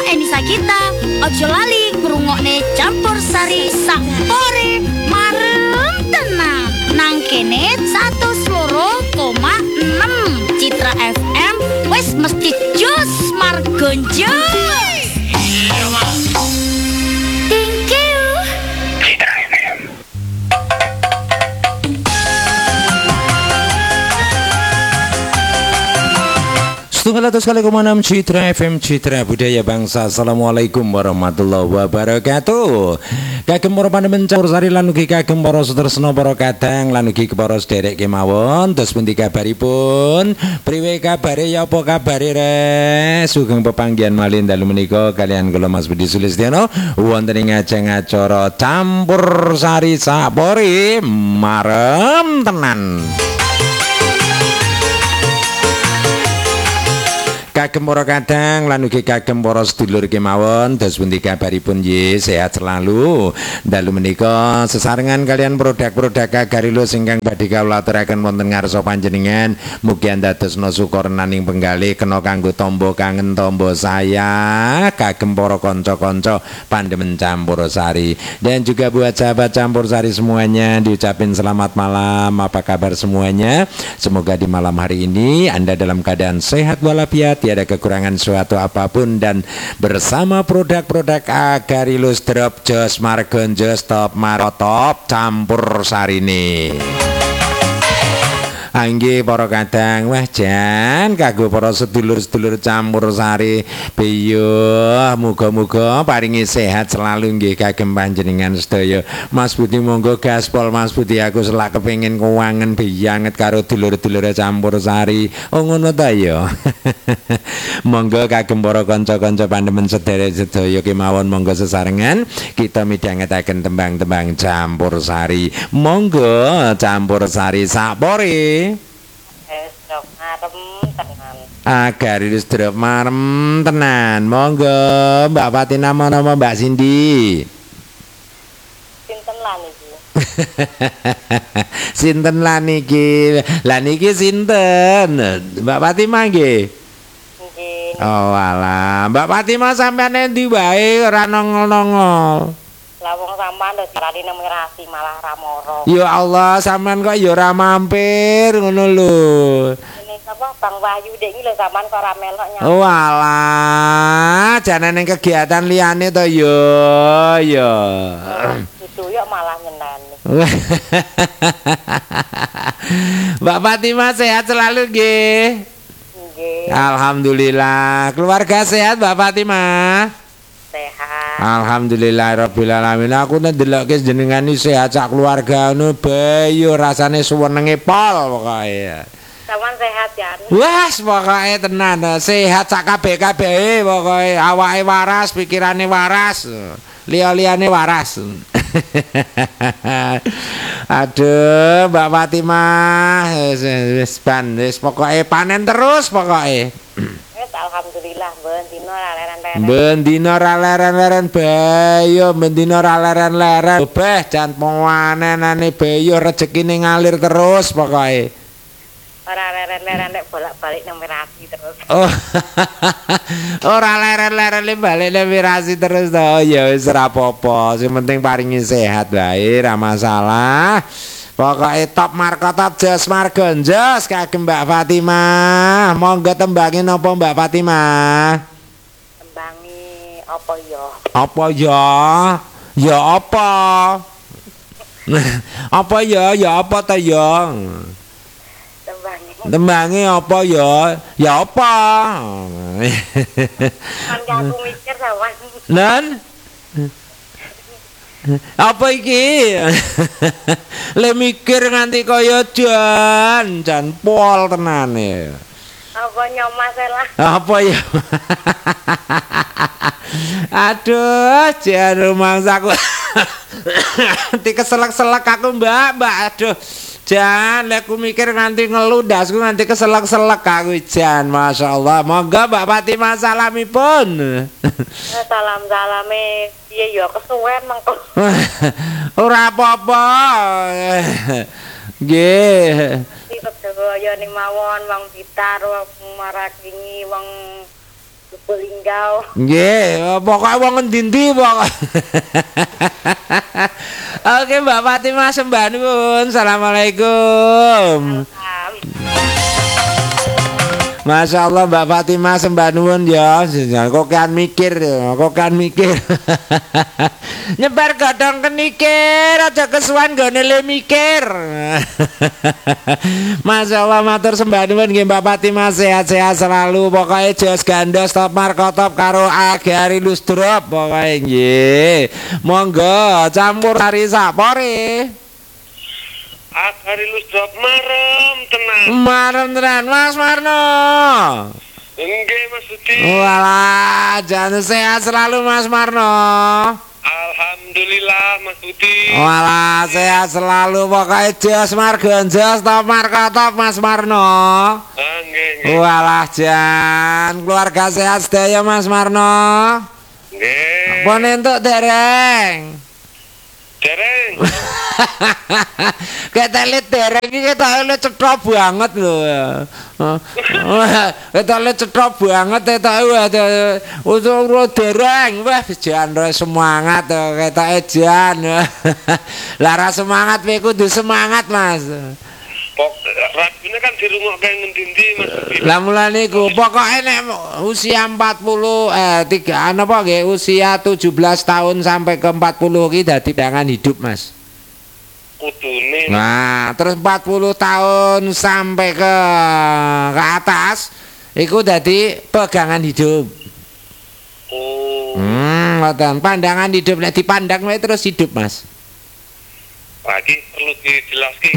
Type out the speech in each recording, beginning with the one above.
Enisa kita, ojo lali ngrungokne Campur Sari sak pore marem tenang. Nang kene 102,6 Citra FM wis mesti jos margo jos. Thank you. Citra FM. Kali Citra FM Citra Budaya Bangsa. Assalamualaikum warahmatullahi wabarakatuh. Kagem para pandemen Campur Sari lan ugi kagem para sutresna para kadang lan ugi para sederek kemawon. Terus pundi kabaripun? Priwe kabare ya apa kabare re? Sugeng pepanggihan malih dalu menika kalian kula Mas Budi Sulistiano wonten ing ajeng acara Campur Sari sapore marem tenan. Kagem para kadang lan ugi kagem para sedulur kemawon dos pundi kabaripun nggih sehat selalu dalu menika sesarengan kalian produk-produk Agarilus ingkang badhe kawula aturaken wonten ngarsa panjenengan mugi andadosna sukurnaning penggalih kena kanggo tombo kangen tombo saya kagem para kanca-kanca pandemen Campur Sari dan juga buat sahabat Campur Sari semuanya diucapin selamat malam. Apa kabar semuanya? Semoga di malam hari ini Anda dalam keadaan sehat walafiat, tiada kekurangan suatu apapun dan bersama produk-produk Agarilus Drop Jos Margon Jos Top Marotop Campur Sari ini. Angge para kadang wah jan kanggo para sedulur-sedulur Campur Sari beyo muga-muga paringi sehat selalu nggih kagem panjenengan sedaya. Mas Budi monggo gaspol Mas Budi, aku selak kepengin kuwangen banget karo dulur-dulur Campur Sari. Oh ngono ta ya. Monggo kagem para kanca-kanca pandemen sederek sedaya kemawon monggo sesarengan kita midhangetaken tembang-tembang Campur Sari. Monggo Campur Sari sapore. Drop marem tenan. Agarilus drop marem tenan. Monggo Mbak Fatina nama Mbak Cindy. Sinten lah niki? Sinten lah niki? Lah niki sinten? Mbak Fatima nggih. Nggih. Oh alah, Mbak Fatima sampean endi wae ora nongol-nongol. Lah wong sampean lho dirani mirasi malah ra moro. Ya Allah, sampean kok ya ora mampir ngono lho. Ini sapa Bang Wahyu dek iki lho sampean kok ora melok nyampe. Oh alah, janane kegiatan liyane to ya. Itu ya malah nyeneni. Mbak Fatima sehat selalu nggih. Nggih. Alhamdulillah. Keluarga sehat Mbak Fatima? Sehat. Alhamdulillahirabbil alamin. Aku ndelok jenengan sehat sak keluarga ngono bayo rasane suwenenge pol pokoke. Sampeyan sehat ya. Wes pokoke tenan sehat sak kabeh-kabehe pokoke awake waras, pikirane waras, liya-liyane waras. Aduh, Mbak Fatimah wis pokoke panen terus pokoke. Alhamdulillah ben dino ra leren-leren. Ben dino ra leren-leren bayo, ben dino ra leren-leren. Beh jan panenane bayo rezekine ngalir terus pokoke. Ora leren-leren nek bolak-balik nang Mirasi terus. Oh. Ora leren-leren balik nang Mirasi terus to. Ya wis ora apa-apa, sing penting paringi sehat wae, ra masalah. Pokoknya top marko top jos margon jos kagem Mbak Fatimah. Monggo tembangi napa Mbak Fatimah? Tembangi apa ya? Apa ya? Ya apa? Apa ya? Ya apa ta ya? Tembangi apa ya? Ya apa? Kan aku mikir sawan. Nan? Apa iki? Le mikir nganti kaya jan pol tenane. Apa nyomas lah. Apa ya? Aduh, jan rumangsaku. Nanti keselak-selak aku, Mbak. Aduh. Jan, lek aku mikir nganti ngeludasku nganti keselak-selak aku jan. Masyaallah. Monggo Mbak Fatimah salamipun. Salam-salame piye ya kesuwen mengko. Ora apa-apa. Nggih. Iki sedaya ning mawon wong Blitar, wong Marakingi, wong Bolinggau. Nggih, pokoke wong endi-endi pokok. Oke, Mbak Fatimah sembah nuwun. Assalamualaikum. Masya Allah Mbak Fatimah sembah nuwun ya. Kok kan mikir, nyebar godhong kenikir, aja kesuwan nggone le mikir. Masya Allah matur sembah nuwun nggih Mbak Fatimah, sehat-sehat selalu. Pokoke jos gandos top markotop karo Agarilus drop pokoke nggih. Monggo campur sari sapore. Agarilus drop marem tenan. Marem tenan Mas Marno. Nggih Mas Budi. Walah, jangan sehat selalu Mas Marno. Alhamdulillah Mas Budi. Walah, sehat selalu pokoknya jos margonjos top markotop Mas Marno. Nggih. Walah, jan keluarga sehat sedaya Mas Marno. Nggih. Pun entuk dereng. Dereng. Ketelit dereng iki ketoke cetha banget lho. Ketoke cetha banget ketoke ora dereng. Wah, jan semangat ketoke jan. Lah ra semangat kowe kudu semangat, Mas. Ragune kan dirungokke ngendi-endi Mas Budi. Lah mulane iku pokoke nek usia 40 usia 17 tahun sampai ke 40 ki dadi pegangan hidup, Mas. Kudune. Nah, terus 40 tahun sampai ke atas iku dadi pegangan hidup. Oh. Ngoten. Pandangan hidup nek dipandang wae terus hidup, Mas. Lagi perlu dijelaski.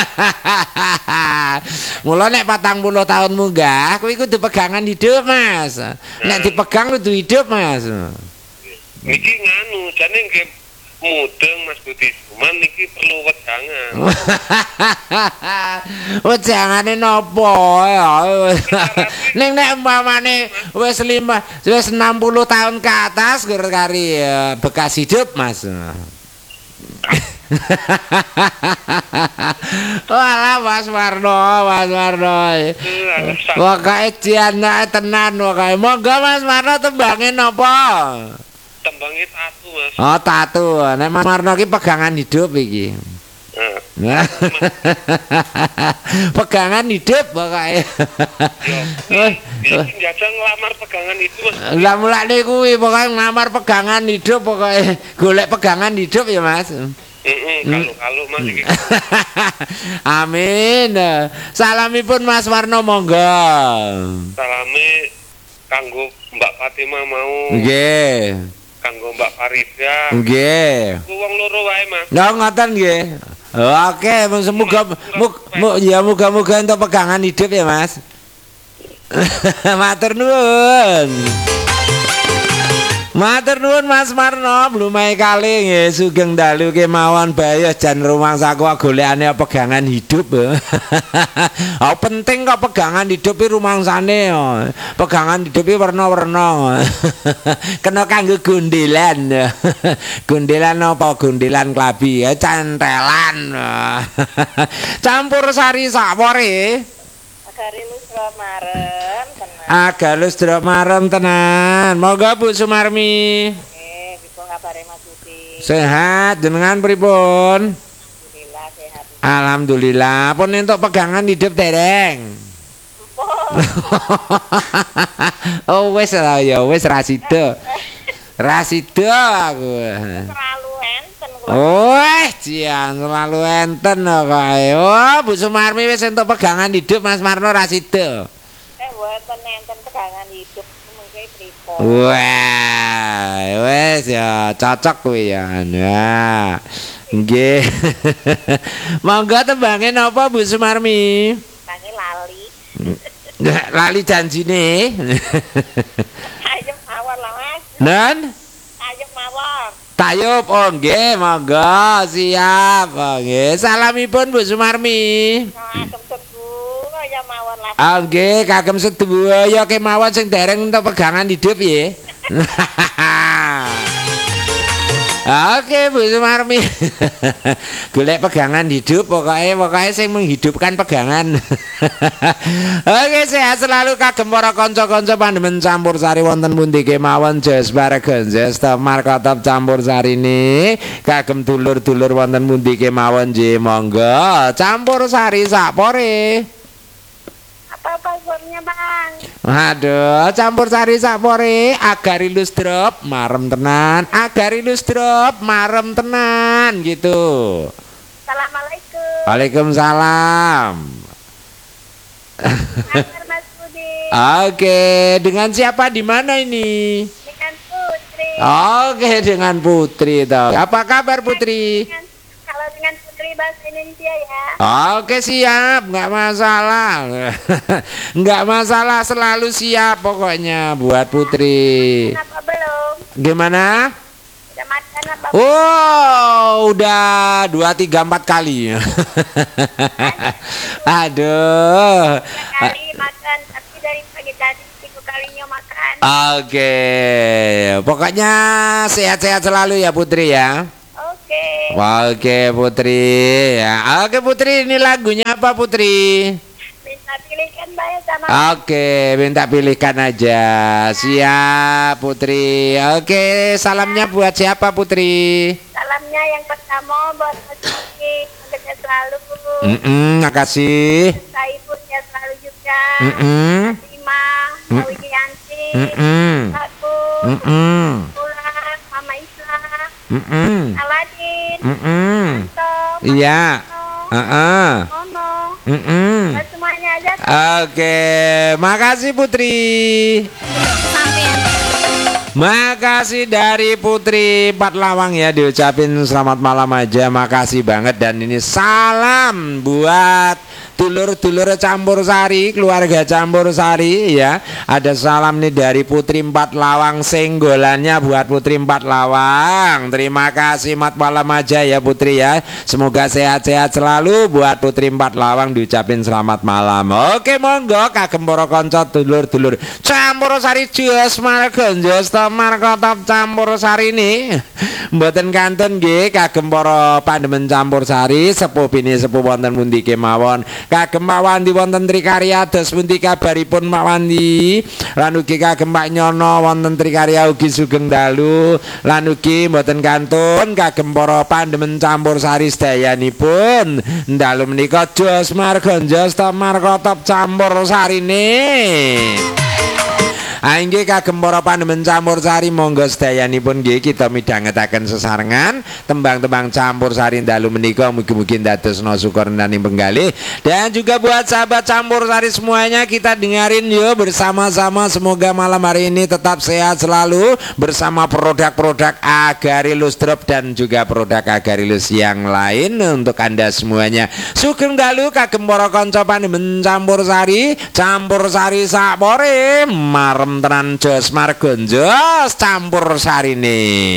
Mula nek 40 tahun munggah kuwi kudu pegangan hidup, Mas. Nek dipegang kudu hidup, Mas. Niki nganu jane nggih mudeng Mas Budi. Cuman niki perlu wedangan. Wejangane napa ya? Ning nek umpamane wis 60 tahun ke atas kari bekas hidup, Mas. Walah Mas Marno. Pokoke jiana tenan pokoke. Monggo Mas Marno tembange napa? Tembange tatu, Mas. Oh, tatu. Nek Mas Marno ki pegangan hidup iki. Nah. Pegangan hidup pokoke. Jajang ngelamar pegangan itu, Mas. Lah mulane kuwi pokoke ngamar pegangan hidup pokoke golek pegangan hidup ya, Mas. Kalau Mas iki. Amin. Salamipun Mas Warno monggo. Salame kanggo Mbak Fatimah mau. Nggih. Kanggo Mbak Farida. Nggih. Wong loro wae, Mas. Lah ngoten nggih. Oke, muga-muga entuk pegangan hidup ya, Mas. Matur nuwun. Matur nuwun Mas Marno, blumai kali nggih sugeng dalu kemawon bayos jan rumangsaku golekane pegangan hidup. Oh penting kok pegangan hidup iki rumangsane. Pegangan hidup iki werna-werna. Kena kanggo gondelan. Gondelan apa gondelan klabi ya cantelan. Campur sari sapore. Agarilus drop marem tenan. Agarilus drop marem tenan. Monggo Bu Sumarmi. Bisa ngabari Mas Budi. Sehat jenengan pripun? Alhamdulillah sehat. Alhamdulillah. Pun entuk pegangan hidup dereng. Oh wis lah ya wis rasida. Rasida aku. Terlalu enten kula. Oh, jian selalu enten kok. Oh, Bu Sumarmi wis entuk pegangan hidup Mas Marno rasida. Mboten enten pegangan hidup mengke pripun. Wah, wes ya cocok kuwi ya. Nah. Nggih. Monggo tembange napa Bu Sumarmi? Tangi lali. Lali janjine. Ayo mawon lah Mas. Nan? Ayo mawon. Tayub, oh nggih, monggo siap. Oh nggih, salamipun Bu Sumarmi. Kagem sebu kaya mawon lah. Oh nggih, kagem sedaya kemawon sing dereng entuk pegangan hidup ya. Oke Bu Sumarmi. Golek pegangan hidup pokoknya sing menghidupkan pegangan. Oke, sehat selalu kagem para kanca-kanca pandemen campursari wonten pundi kemawon Jos Paragonjes Markotop campursarine kagem dulur-dulur wonten pundi kemawon nggih monggo campursari sakpore. Apa passwordnya bang? Aduh, campursari sakpore agarilus drop marem tenan, agarilus drop marem tenan gitu. Assalamualaikum. Waalaikumsalam. Kabar Mas Budi. Oke, dengan siapa di mana ini? Dengan Putri. Oke, dengan Putri toh. Apa kabar Putri? Kalau dengan Putri bahasa Indonesia ya. Oke, siap, nggak masalah. Nggak masalah, selalu siap pokoknya buat Putri. Kenapa belum? Gimana? Udah makan apa? Oh, udah 2, 3, 4 kali. Aduh. Kali makan, tapi dari pagi tadi 3 kalinya makan. Oke, pokoknya sehat-sehat selalu ya Putri ya. Oke. Oke Putri ya. Oke Putri, ini lagunya apa Putri? Minta pilihkan bayar sama. Oke, minta pilihkan aja. Siap Putri. Oke, salamnya buat siapa Putri? Salamnya yang pertama buat Mas Budi, semoga selalu. Makasih. Saya ibunya selalu juga. Fatima, Widianti, aku, Pulang, Mama Isla, Aladin, Anto, Iya. Momo, dan semuanya aja. Oke, makasih Putri. Sampean. Makasih dari Putri Patlawang ya, diucapin selamat malam aja. Makasih banget, dan ini salam buat dulur-dulur campursari, keluarga campursari ya. Ada salam nih dari Putri Patlawang, senggolannya buat Putri Patlawang. Terima kasih, mat malam aja ya Putri ya. Semoga sehat-sehat selalu buat Putri Patlawang, diucapin selamat malam. Oke, monggo kagem para kanca dulur-dulur campursari Jos Margonjos Markotop campursari ini mboten kanten nggih kagem para pandemen campursari sepuh bini sepuh wonten pundi kemawon. Kagem Pak Wandi wonten Trikarya dos pundi kabaripun Pak Wandi, lan ugi kagem Pak Nyono wonten Trikarya ugi sugeng dalu, lan ugi mboten kantun kagem para pandemen campursari sedayanipun dalu menika Jos Margonjos Markotop campursarine. Inggih kagem para pandemen campursari monggo sedayanipun nggih kita midhangetaken sesarengan tembang-tembang campursari dalu menika mugi-mugi ndadosna sukarnaning penggalih. Dan juga buat sahabat campursari semuanya, kita dengerin yuk bersama-sama, semoga malam hari ini tetap sehat selalu bersama produk-produk Agarilus Drop dan juga produk Agarilus yang lain untuk Anda semuanya. Sugeng dalu kagem para kanca pandemen campursari sakpore marem tenan Jos Margonjos campursarine.